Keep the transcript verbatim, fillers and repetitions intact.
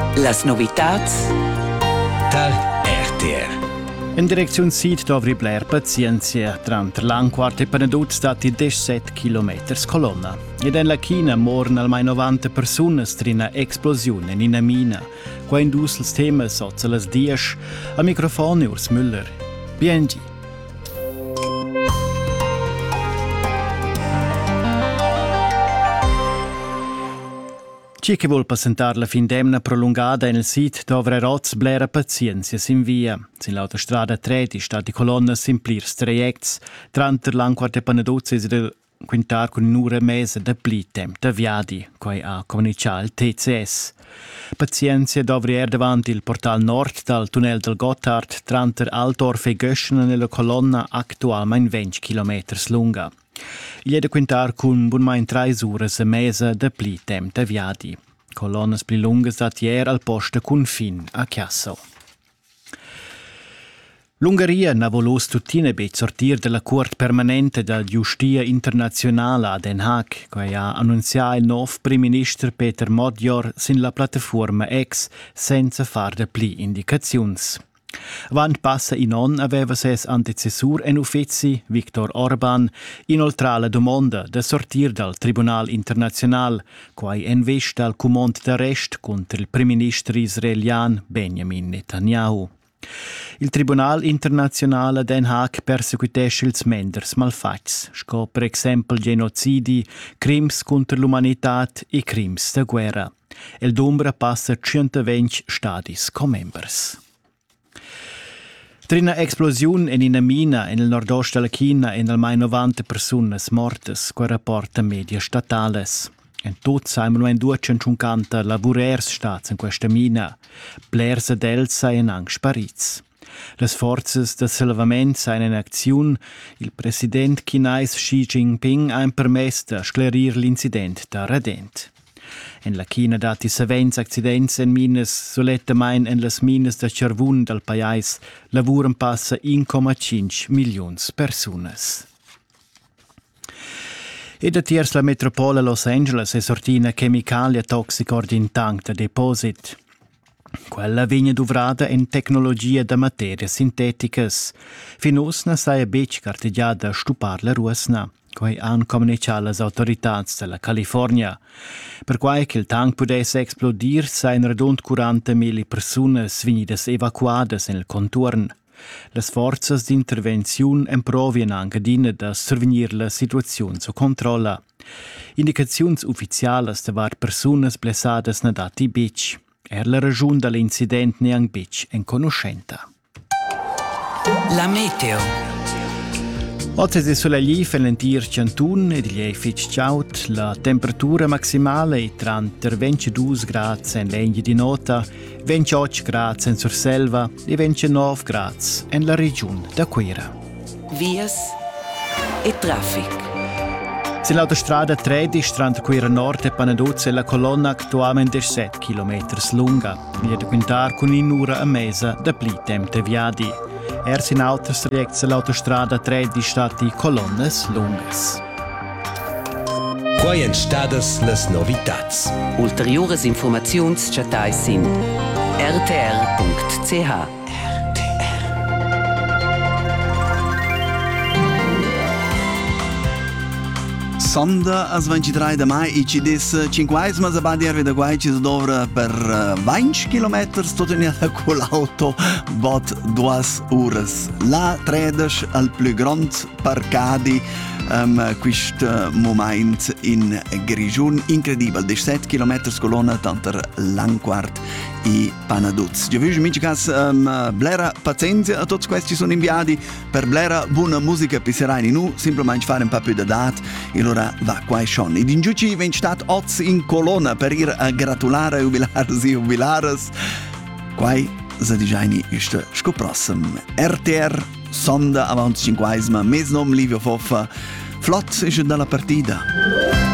Las novitats dal R T R. In direzione Sid dovri bler pazienza tra l'anquart e Panadut stati diciassette chilometri colonna. Ed in la China morrono almeno novanta persone strina esplosione in una mina. Qua indus il tema sotto le dieci. A microfono Urs Müller. B N G. Ci che vuol passare la fin d'emna prolungata nel sit dovre roz blera pazienza sin via. Sin l'autostrada tre di stati colonna simplir trajects, tranter l'anquart e Panaduzzi e del quintar con un'ora mese da pli temp da viadi, quai a comunicare il T C S. Pazienza dovre er davanti il portal nord dal tunnel del Gotthard, tranter Altdorf e Göschen nella colonna attualmente venti chilometri lunga. Il è da quintar con bunmain tre ore e mese da pli temp da viadi. Colonnas pli lunghe dat ier al posto con fin a Chiasso. L'Ungheria ha voluto tuttine bet sortir dalla Corte Permanente da Giustia Internazionale a Den Haag, che ha annunziato il nuovo Primo Ministro Peter Modjor sin la piattaforma X senza far da pli indicazioni. Avant passa in on aveva ses antecessur en uffizi, Viktor Orban, inoltrata la domanda da sortir dal Tribunal Internazional, quai envest dal comand d'arrest contro il Primo Ministro israelian Benjamin Netanyahu. Il Tribunal Internazionale Den Haag persecuitesce ils menders malfats, sco per esempio genocidi, crims contro l'umanità e crims de guerra. El d'ombra passa centoventi stadis co-members. Trina esplosione in una mina nel nord-ost della China e almeno novanta persone morte, con rapporta media statales. In tutto siamo duecentocinquanta lavorers stati in questa mina. Blers ed els seien anche sparits. Le forze di salvamento sono in azione. Il presidente chinese Xi Jinping ha permesso di sclerire l'incidente da radent. In la China dati savents accidents in mines solettamain in las mines da carbun dal paese lavuran passa uno virgola cinque milioni personas. E da tiers la metropola Los Angeles è sortina chemicalia toxica ordin tank da deposit. Quella vigna duvrada in tecnologia da materie sinteticas. Finusna sai a bec cartigiada stupar la ruasna. Quai han comunicato le autorità della California. Per quai che il tank potesse esplodir, sain redond quarantamila persone svenidas evacuadas nel contorn. Le forze di intervenzione improvien anche dine da survenir la situazione su controlla. Indicazioni ufficiali de var personas blessadas na dati bec. Er la ragione dell'incidente neang bec en conoscenta. La meteo. Oggi è sulla Lief e l'Entir Ciantun e di Fitch Ciaut. La temperatura maximale è tra ventidue gradi in legna di nota, ventotto gradi in Surselva e ventinove gradi in la regione da Quera. Vias e traffic. Sull'autostrada tre di Strand Quera Nord e Panaduzzi la colonna attualmente diciassette chilometri lunga. Gli è da quintar con un'ora e mezza da pli temp de viadi. Ers in autos trajects l'autostrada tre di stati colonnes lungas. Quai en stadas las novitats. Ulteriores informazions chatai sin r t r punct c h. Sonda as ventitré de mai e ci dis cinquaesima se badi erve da guai ci si dovra per venti chilometri stoteniata con l'auto bot duas ures. La tredes al più grand parcadi um, quist moment in Grigiun incredibile, diciassette chilometri colonna tanter l'anquart e Panaduz. Io vedo amici che um, blera pazienza a tutti questi sono inviati per blera buona musica pisserai nu semplicemente fare un po' più da dat e allora va qua e schon. Ed in giù ci ven stat oz in colonna per ir a gratulare jubilares e jubilares. Quai se digiani ist scoprossem R T R sonda avanti cinquaesima mes nom Livio Foffa flott ist dalla partida.